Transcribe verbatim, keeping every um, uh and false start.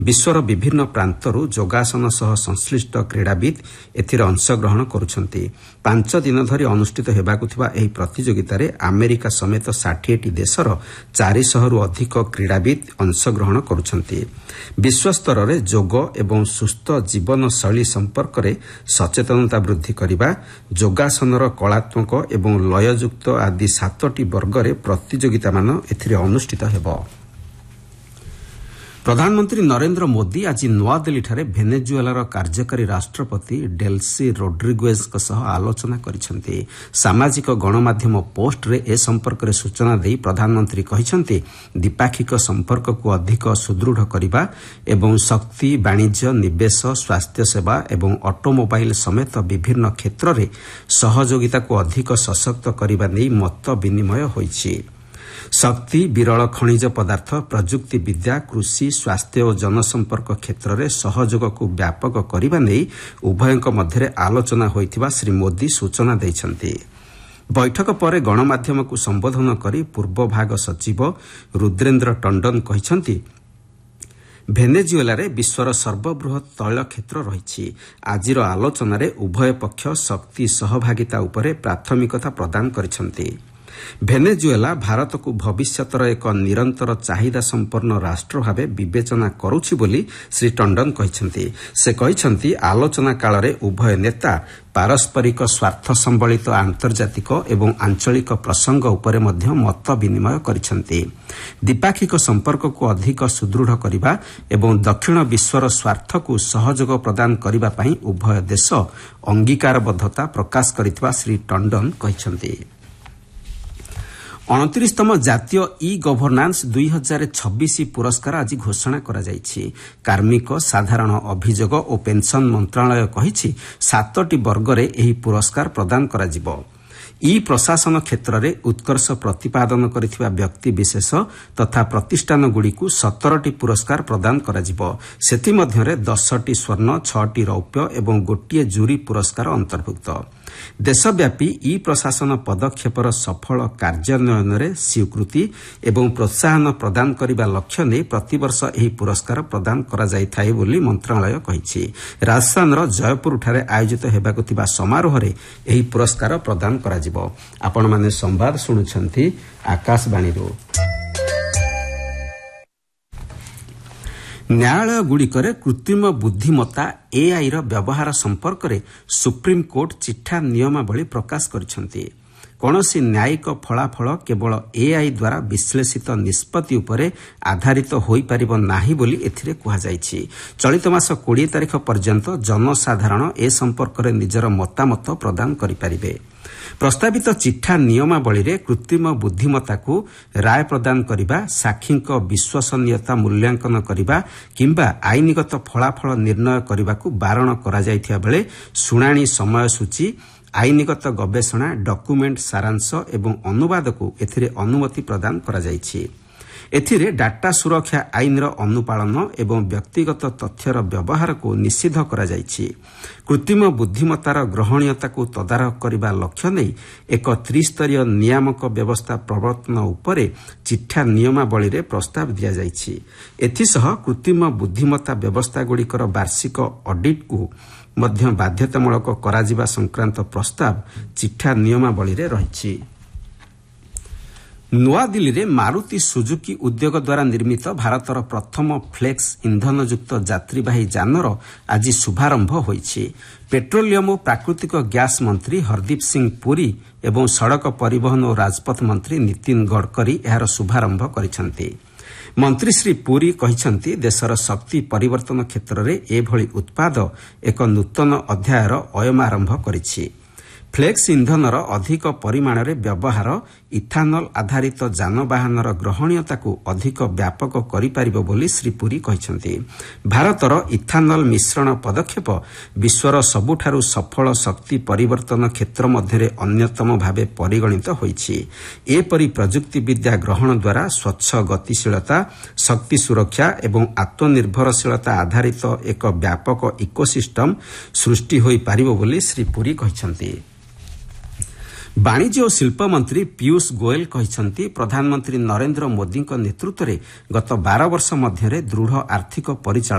विश्वर विभिन्न प्रांतरू योगासन सह संश्लिष्ट क्रीड़ाविद एथिरे अंशग्रहण करुछन्ति। पांच दिन धरी अनुष्ठित हेबाकु थिबा एही प्रतियोगितारे अमेरिका समेत षाठिएटी देशर चारिशह रु अधिक क्रीड़ाविद अंशग्रहण करुछन्ति। विश्वस्तରରେ जोग एवं सुस्थ जीवन शैली संपर्कରେ सचेतनता वृद्धि करिबा, योगासनर कलात्मक एवं लययुक्त आदि सातटी वर्गरे प्रतियोगितामान एथिरे अनुष्ठित हेबो। प्रधानमंत्री नरेंद्र मोदी आज नुआदिल्लीଠାରେ भेनेजुएलार कार्यकारी राष्ट्रपति डेल्सी रोड्रिगेजଙ୍କ सह आलोचना କରିଛନ୍ତି। सामाजिक गणमाध्यम पोस्टରେ ए संपर्कରେ सूचना देई प्रधानमंत्री କହିଛନ୍ତି, द्विपाक्षिक संपर्कକୁ अधिक सुदृढ़ କରିବା ଏବଂ ଶକ୍ତି, ବାଣିଜ୍ୟ, ନିବେଶ, ସ୍ୱାସ୍ଥ୍ୟ ସେବା ଏବଂ ଅଟୋମୋବାଇଲ ସମେତ ବିଭିନ୍ନ କ୍ଷେତ୍ରରେ ସହଯୋଗିତାକୁ ଅଧିକ ସଶକ୍ତ କରିବା ନେଇ ମତ ବିନିମୟ ହୋଇଛି। ଶକ୍ତି, ବିରଳ ଖଣିଜ ପଦାର୍ଥ, ପ୍ରଯୁକ୍ତି ବିଦ୍ୟା, କୃଷି, ସ୍ୱାସ୍ଥ୍ୟ ଓ ଜନସମ୍ପର୍କ କ୍ଷେତ୍ରରେ ସହଯୋଗକୁ ବ୍ୟାପକ କରିବା ନେଇ ଉଭୟଙ୍କ ମଧ୍ୟରେ ଆଲୋଚନା ହୋଇଥିବା ଶ୍ରୀ ମୋଦି ସୂଚନା ଦେଇଛନ୍ତି। ବୈଠକ ପରେ ଗଣମାଧ୍ୟମକୁ ସମ୍ବୋଧନ କରି ପୂର୍ବ ଭାଗ ସଚିବ ରୁଦ୍ରେନ୍ଦ୍ର ଟଣ୍ଡନ କହିଛନ୍ତି, ଭେନେଜୁଏଲାରେ ବିଶ୍ୱର ସର୍ବବୃହତ ତୈଳ କ୍ଷେତ୍ର ରହିଛି। ଆଜିର ଆଲୋଚନାରେ ଉଭୟ ପକ୍ଷ ଶକ୍ତି ସହଭାଗିତା ଉପରେ ପ୍ରାଥମିକତା ପ୍ରଦାନ କରିଛନ୍ତି। ଭେନେଜୁଏଲା ଭାରତକୁ ଭବିଷ୍ୟତର ଏକ ନିରନ୍ତର ଚାହିଦା ସମ୍ପନ୍ନ ରାଷ୍ଟ୍ର ଭାବେ ବିବେଚନା କରୁଛି ବୋଲି ଶ୍ରୀ ଟଣ୍ଡନ କହିଛନ୍ତି। ସେ କହିଛନ୍ତି, ଆଲୋଚନା କାଳରେ ଉଭୟ ନେତା ପାରସ୍ପରିକ ସ୍ୱାର୍ଥ ସମ୍ବଳିତ ଆନ୍ତର୍ଜାତିକ ଏବଂ ଆଞ୍ଚଳିକ ପ୍ରସଙ୍ଗ ଉପରେ ମଧ୍ୟ ମତ ବିନିମୟ କରିଛନ୍ତି। ଦ୍ୱିପାକ୍ଷିକ ସମ୍ପର୍କକୁ ଅଧିକ ସୁଦୃଢ଼ କରିବା ଏବଂ ଦକ୍ଷିଣ ବିଶ୍ୱର ସ୍ୱାର୍ଥକୁ ସହଯୋଗ ପ୍ରଦାନ କରିବା ପାଇଁ ଉଭୟ ଦେଶ ଅଙ୍ଗୀକାରବଦ୍ଧତା ପ୍ରକାଶ କରିଥିବା ଶ୍ରୀ ଟଣ୍ଡନ କହିଛନ୍ତି। ଅଣତିରିଶତମ ଜାତୀୟ ଇ ଗଭର୍ଣ୍ଣାନ୍ସ ଦୁଇ ହଜାର ଛବିଶ ପୁରସ୍କାର ଆଜି ଘୋଷଣା କରାଯାଇଛି। କାର୍ମିକ, ସାଧାରଣ ଅଭିଯୋଗ ଓ ପେନ୍ସନ୍ ମନ୍ତ୍ରଣାଳୟ କହିଛି, ସାତଟି ବର୍ଗରେ ଏହି ପୁରସ୍କାର ପ୍ରଦାନ କରାଯିବ। ଇ ପ୍ରଶାସନ କ୍ଷେତ୍ରରେ ଉତ୍କର୍ଷ ପ୍ରତିପାଦନ କରିଥିବା ବ୍ୟକ୍ତିବିଶେଷ ତଥା ପ୍ରତିଷ୍ଠାନଗୁଡ଼ିକୁ ସତରଟି ପୁରସ୍କାର ପ୍ରଦାନ କରାଯିବ। ସେଥିମଧ୍ୟରେ ଦଶଟି ସ୍ୱର୍ଣ୍ଣ, ଛଅଟି ରୌପ୍ୟ ଏବଂ ଗୋଟିଏ ଜୁରି ପୁରସ୍କାର ଅନ୍ତର୍ଭୁକ୍ତ। ଦେଶବ୍ୟାପୀ ଇ ପ୍ରଶାସନ ପଦକ୍ଷେପର ସଫଳ କାର୍ଯ୍ୟାନ୍ୱୟନରେ ସ୍ୱୀକୃତି ଏବଂ ପ୍ରୋତ୍ସାହନ ପ୍ରଦାନ କରିବା ଲକ୍ଷ୍ୟ ନେଇ ପ୍ରତିବର୍ଷ ଏହି ପୁରସ୍କାର ପ୍ରଦାନ କରାଯାଇଥାଏ ବୋଲି ମନ୍ତ୍ରଣାଳୟ କହିଛି। ରାଜସ୍ଥାନର ଜୟପୁରଠାରେ ଆୟୋଜିତ ହେବାକୁ ଥିବା ସମାରୋହରେ ଏହି ପୁରସ୍କାର ପ୍ରଦାନ କରାଯିବ। ଆପଣମାନେ ସମ୍ବାଦ ଶୁଣୁଛନ୍ତି ଆକାଶବାଣୀରୁ। ନ୍ୟାୟାଳୟଗୁଡ଼ିକରେ କୃତ୍ରିମ ବୁଦ୍ଧିମତ୍ତା ଏଆଇର ବ୍ୟବହାର ସମ୍ପର୍କରେ ସୁପ୍ରିମକୋର୍ଟ ଚିଠା ନିୟମାବଳୀ ପ୍ରକାଶ କରିଛନ୍ତି। କୌଣସି ନ୍ୟାୟିକ ଫଳାଫଳ କେବଳ ଏଆଇ ଦ୍ୱାରା ବିଶ୍ଳେଷିତ ନିଷ୍ପତ୍ତି ଉପରେ ଆଧାରିତ ହୋଇପାରିବ ନାହିଁ ବୋଲି ଏଥିରେ କୁହାଯାଇଛି। ଚଳିତ ମାସ କୋଡ଼ିଏ ତାରିଖ ପର୍ଯ୍ୟନ୍ତ ଜନସାଧାରଣ ଏ ସମ୍ପର୍କରେ ନିଜର ମତାମତ ପ୍ରଦାନ କରିପାରିବେ। ପ୍ରସ୍ତାବିତ ଚିଠା ନିୟମାବଳୀରେ କୃତ୍ରିମ ବୁଦ୍ଧିମତ୍ତାକୁ ରାୟ ପ୍ରଦାନ କରିବା, ସାକ୍ଷୀଙ୍କ ବିଶ୍ୱସନୀୟତା ମୂଲ୍ୟାଙ୍କନ କରିବା କିମ୍ବା ଆଇନଗତ ଫଳାଫଳ ନିର୍ଣ୍ଣୟ କରିବାକୁ ବାରଣ କରାଯାଇଥିବା ବେଳେ ଶୁଣାଣି ସମୟସୂଚୀ, ଆଇନଗତ ଗବେଷଣା, ଡକୁମେଣ୍ଟ ସାରାଂଶ ଏବଂ ଅନୁବାଦକୁ ଏଥିରେ ଅନୁମତି ପ୍ରଦାନ କରାଯାଇଛି। ଏଥିରେ ଡାଟା ସୁରକ୍ଷା ଆଇନର ଅନୁପାଳନ ଏବଂ ବ୍ୟକ୍ତିଗତ ତଥ୍ୟର ବ୍ୟବହାରକୁ ନିଷିଦ୍ଧ କରାଯାଇଛି। କୃତ୍ରିମ ବୁଦ୍ଧିମତ୍ତାର ଗ୍ରହଣୀୟତାକୁ ତଦାରଖ କରିବା ଲକ୍ଷ୍ୟ ନେଇ ଏକ ତ୍ରିସ୍ତରୀୟ ନିୟାମକ ବ୍ୟବସ୍ଥା ପ୍ରବର୍ତ୍ତନ ଉପରେ ଚିଠା ନିୟମାବଳୀରେ ପ୍ରସ୍ତାବ ଦିଆଯାଇଛି। ଏଥିସହ କୃତ୍ରିମ ବୁଦ୍ଧିମତ୍ତା ବ୍ୟବସ୍ଥାଗୁଡ଼ିକର ବାର୍ଷିକ ଅଡିଟ୍କୁ ମଧ୍ୟ ବାଧ୍ୟତାମୂଳକ କରାଯିବା ସଂକ୍ରାନ୍ତ ପ୍ରସ୍ତାବ ଚିଠା ନିୟମାବଳୀରେ ରହିଛି। ନୂଆଦିଲ୍ଲୀରେ ମାରୁତି ସୁଜୁକି ଉଦ୍ୟୋଗ ଦ୍ୱାରା ନିର୍ମିତ ଭାରତର ପ୍ରଥମ ଫ୍ଲେକ୍ସ ଇନ୍ଧନଯୁକ୍ତ ଯାତ୍ରୀବାହୀ ଯାନର ଆଜି ଶୁଭାରମ୍ଭ ହୋଇଛି। ପେଟ୍ରୋଲିୟମ ଓ ପ୍ରାକୃତିକ ଗ୍ୟାସ୍ ମନ୍ତ୍ରୀ ହରଦୀପ ସିଂ ପୁରୀ ଏବଂ ସଡ଼କ ପରିବହନ ଓ ରାଜପଥ ମନ୍ତ୍ରୀ ନୀତିନ ଗଡ଼କରୀ ଏହାର ଶୁଭାରମ୍ଭ କରିଛନ୍ତି। ମନ୍ତ୍ରୀ ଶ୍ରୀ ପୁରୀ କହିଛନ୍ତି, ଦେଶର ଶକ୍ତି ପରିବର୍ତ୍ତନ କ୍ଷେତ୍ରରେ ଏଭଳି ଉତ୍ପାଦ ଏକ ନୂତନ ଅଧ୍ୟାୟର ଅୟମାରମ୍ଭ କରିଛି। ଫ୍ଲେକ୍ସ ଇନ୍ଧନର ଅଧିକ ପରିମାଣରେ ବ୍ୟବହାର ଇଥାନଲ ଆଧାରିତ ଯାନବାହନର ଗ୍ରହଣୀୟତାକୁ ଅଧିକ ବ୍ୟାପକ କରିପାରିବ ବୋଲି ଶ୍ରୀ ପୁରୀ କହିଛନ୍ତି। ଭାରତର ଇଥାନଲ ମିଶ୍ରଣ ପଦକ୍ଷେପ ବିଶ୍ୱର ସବୁଠାରୁ ସଫଳ ଶକ୍ତି ପରିବର୍ତ୍ତନ କ୍ଷେତ୍ର ମଧ୍ୟରେ ଅନ୍ୟତମ ଭାବେ ପରିଗଣିତ ହୋଇଛି। ଏପରି ପ୍ରଯୁକ୍ତିବିଦ୍ୟା ଗ୍ରହଣ ଦ୍ୱାରା ସ୍ୱଚ୍ଛ ଗତିଶୀଳତା, ଶକ୍ତି ସୁରକ୍ଷା ଏବଂ ଆତ୍ମନିର୍ଭରଶୀଳତା ଆଧାରିତ ଏକ ବ୍ୟାପକ ଇକୋସିଷ୍ଟମ ସୃଷ୍ଟି ହୋଇପାରିବ ବୋଲି ଶ୍ରୀ ପୁରୀ କହିଛନ୍ତି। ବାଣିଜ୍ୟ ଓ ଶିଳ୍ପ ମନ୍ତ୍ରୀ ପୀୟୁଷ ଗୋୟଲ କହିଛନ୍ତି ପ୍ରଧାନମନ୍ତ୍ରୀ ନରେନ୍ଦ୍ର ମୋଦିଙ୍କ ନେତୃତ୍ୱରେ ଗତ ବାର ବର୍ଷ ମଧ୍ୟରେ ଦୃଢ଼ ଆର୍ଥିକ ପରିଚାଳନା